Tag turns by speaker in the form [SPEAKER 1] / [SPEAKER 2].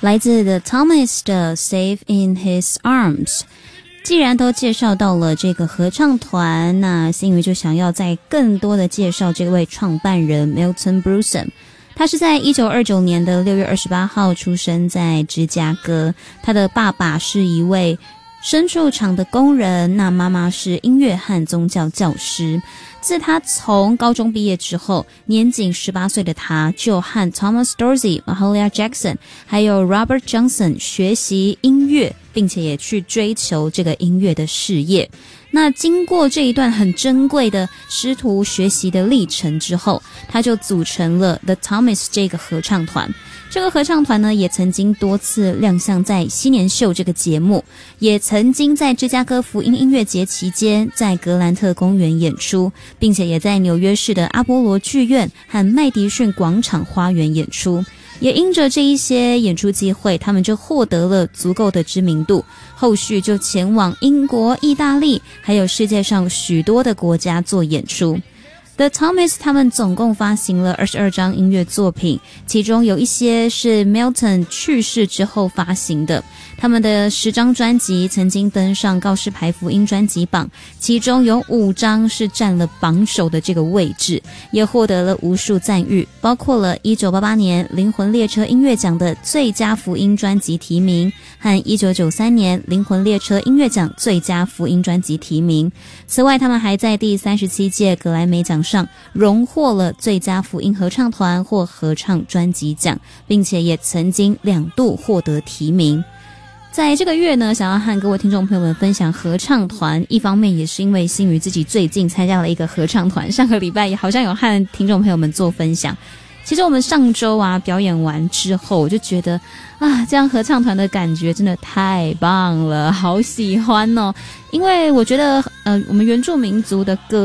[SPEAKER 1] 来自 The Thomas 的 Safe in His Arms。既然都介绍到了这个合唱团，那新宇就想要再更多的介绍这位创办人 Milton Brunson。他是在1929年的6月28号出生在芝加哥，他的爸爸是一位牲畜场的工人，那妈妈是音乐和宗教教师。自他从高中毕业之后，年仅18岁的他就和 Thomas Dorsey、Mahalia Jackson 还有 Robert Johnson 学习音乐，并且也去追求这个音乐的事业。那经过这一段很珍贵的师徒学习的历程之后，他就组成了 The Thomas 这个合唱团。这个合唱团呢，也曾经多次亮相在新年秀这个节目，也曾经在芝加哥福音音乐节期间在格兰特公园演出，并且也在纽约市的阿波罗剧院和麦迪逊广场花园演出。也因着这一些演出机会，他们就获得了足够的知名度，后续就前往英国、意大利还有世界上许多的国家做演出。The Thomas 他们总共发行了22张音乐作品，其中有一些是 Milton 去世之后发行的。他们的10张专辑曾经登上告示牌福音专辑榜，其中有5张是占了榜首的这个位置，也获得了无数赞誉，包括了1988年灵魂列车音乐奖的最佳福音专辑提名和1993年灵魂列车音乐奖最佳福音专辑提名。此外，他们还在第37届格莱美奖上荣获了最佳福音合唱团或合唱专辑奖，并且也曾经2度获得提名。在这个月呢，想要和各位听众朋友们分享合唱团，一方面也是因为新宇自己最近参加了一个合唱团，上个礼拜也好像有和听众朋友们做分享。其实我们上周表演完之后，我就觉得这样合唱团的感觉真的太棒了，好喜欢哦。因为我觉得我们原住民族的歌